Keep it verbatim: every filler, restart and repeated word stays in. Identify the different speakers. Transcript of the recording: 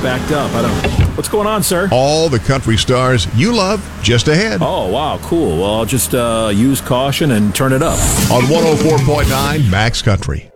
Speaker 1: backed up. I don't. What's going on, sir?
Speaker 2: All the country stars you love just ahead.
Speaker 1: Oh, wow, cool. Well, I'll just uh, use caution and turn it up.
Speaker 2: On one oh four point nine Max Country.